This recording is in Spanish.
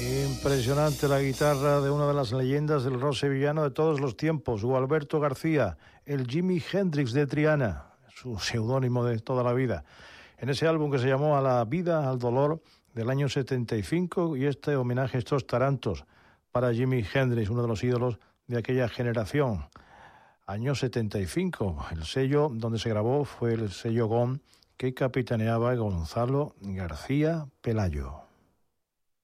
Impresionante la guitarra de una de las leyendas del rock sevillano de todos los tiempos, Gualberto García, el Jimi Hendrix de Triana, su seudónimo de toda la vida. En ese álbum que se llamó A la vida, al dolor, del año 75, y este homenaje a estos tarantos para Jimi Hendrix, uno de los ídolos de aquella generación. Año 75, el sello donde se grabó fue el sello GOM, que capitaneaba Gonzalo García Pelayo.